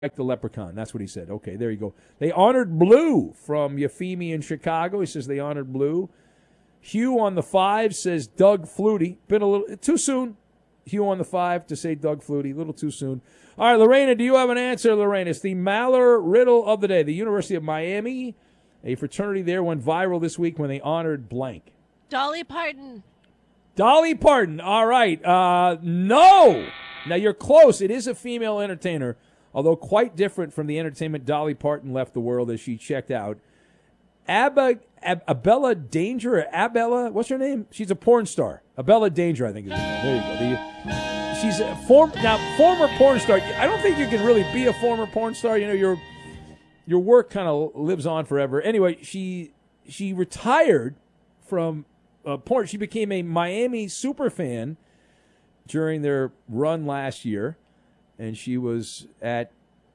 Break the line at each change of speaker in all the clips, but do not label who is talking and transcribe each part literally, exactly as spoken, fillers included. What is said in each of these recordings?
like the leprechaun. That's what he said. Okay, there you go. They honored Blue from Yafimi in Chicago. He says they honored Blue. Hugh on the five says Doug Flutie. Been a little too soon. Hugh on the five to say Doug Flutie. A little too soon. All right, Lorena, do you have an answer, Lorena? It's the Maller riddle of the day. The University of Miami, a fraternity there, went viral this week when they honored blank.
Dolly Parton.
Dolly Parton. All right. Uh, no. Now, you're close. It is a female entertainer, although quite different from the entertainment Dolly Parton left the world as she checked out. Abba, Ab, Abella Danger, or Abella, what's her name? She's a porn star. Abella Danger, I think is her name. There you go. The, she's a form, now, former porn star. I don't think you can really be a former porn star. You know, your your work kind of lives on forever. Anyway, she she retired from uh, porn. She became a Miami super fan during their run last year, and she was at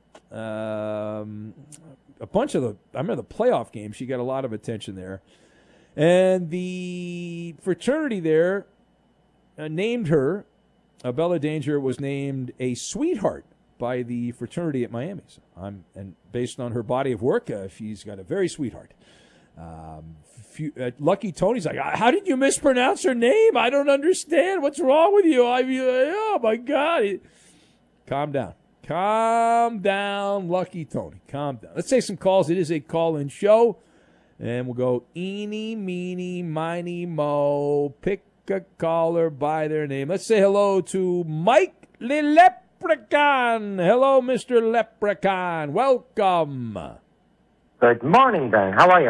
um, a bunch of the, I remember the playoff games. She got a lot of attention there. And the fraternity there uh, named her, uh, Bella Danger was named a sweetheart by the fraternity at Miami. So I'm, and based on her body of work, uh, she's got a very sweetheart. Um, few, uh, Lucky Tony's like, how did you mispronounce her name? I don't understand. What's wrong with you? I mean, oh, my God. Calm down. Calm down, Lucky Tony. Calm down. Let's take some calls. It is a call-in show. And we'll go eeny, meeny, miny, mo. Pick a caller by their name. Let's say hello to Mike the Leprechaun. Hello, Mister Leprechaun. Welcome.
Good morning, Ben. How are you?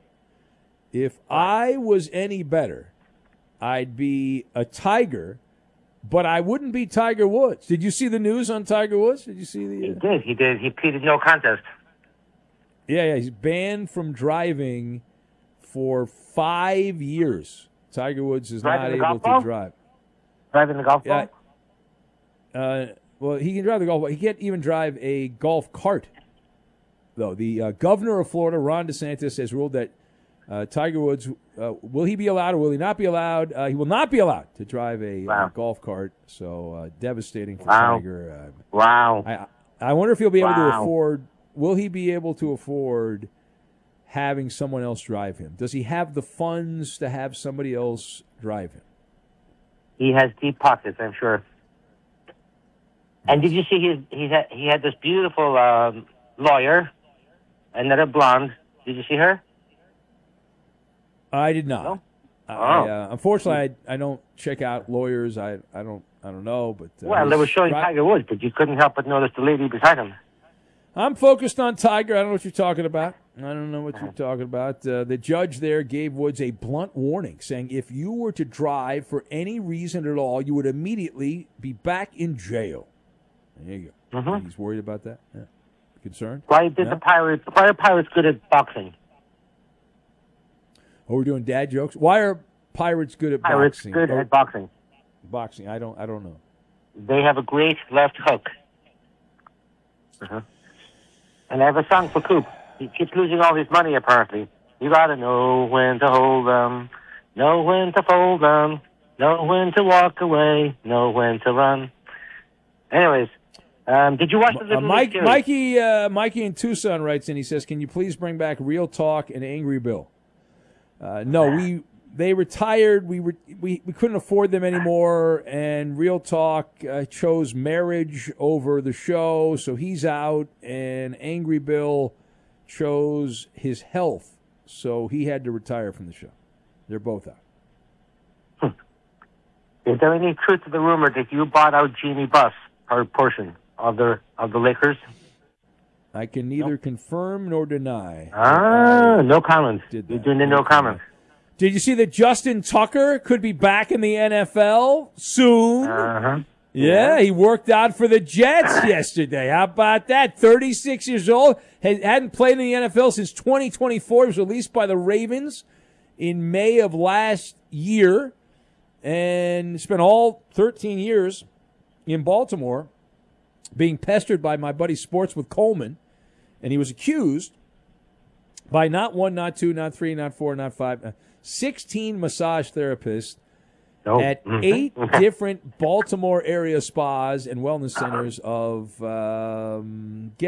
If I was any better, I'd be a tiger, but I wouldn't be Tiger Woods. Did you see the news on Tiger Woods? Did you see the? Uh...
He did. He did. He pleaded no contest.
Yeah, yeah. He's banned from driving for five years. Tiger Woods is
Driving
not able to
ball?
drive.
Driving the golf
Yeah.
ball?
Uh, well, he can drive the golf ball. He can't even drive a golf cart, though. The uh, governor of Florida, Ron DeSantis, has ruled that uh, Tiger Woods, uh, will he be allowed or will he not be allowed? Uh, he will not be allowed to drive a
Wow.
uh, golf cart. So uh, devastating for
Wow.
Tiger. Uh,
Wow.
I I wonder if he'll be able to
Wow.
afford. Will he be able to afford having someone else drive him? Does he have the funds to have somebody else drive him?
He has deep pockets, I'm sure. And did you see his? He had he had this beautiful um, lawyer, another blonde. Did you see her?
I did not.
No?
I,
Oh.
uh, unfortunately, I, I don't check out lawyers. I I don't I don't know. But uh,
Well, they were
his
showing
dri-
Tiger Woods, but you couldn't help but notice the lady beside him.
I'm focused on Tiger. I don't know what you're talking about. I don't know what you're talking about. Uh, the judge there gave Woods a blunt warning, saying if you were to drive for any reason at all, you would immediately be back in jail. There you go.
Mhm.
He's worried about that? Yeah. Concerned?
Why did
No?
the Pirates? Why are Pirates good at boxing?
Oh, we're doing dad jokes? Why are Pirates good at
Pirates
boxing?
good
Oh,
at boxing.
boxing. I don't I don't know.
They have a great left hook. Uh-huh. And I have a song for Coop. He keeps losing all his money, apparently. You gotta know when to hold them, know when to fold them, know when to walk away, know when to run. Anyways, um, did you watch the
Uh,
Little
Mike,
League series?
Mikey, uh, Mikey in Tucson writes in. He says, "Can you please bring back Real Talk and Angry Bill?" Uh, no, we they retired. We were we, we couldn't afford them anymore, and Real Talk uh, chose marriage over the show, so he's out. And Angry Bill chose his health, so he had to retire from the show. They're both out.
Is there any truth to the rumor that you bought out Jeannie Buss, her portion of the of the Lakers?
I can neither confirm nor deny.
Ah, no comment.
Did
You're
that.
doing the no comment.
Did you see that Justin Tucker could be back in the N F L soon?
Uh-huh.
Yeah, he worked out for the Jets yesterday. How about that? thirty-six years old. Had, hadn't played in the N F L since twenty twenty-four. He was released by the Ravens in May of last year and spent all thirteen years in Baltimore being pestered by my buddy Sportsmouth Coleman. And he was accused by not one, not two, not three, not four, not five, uh, sixteen massage therapists
Oh.
at
Mhm.
eight different Baltimore area spas and wellness centers of um,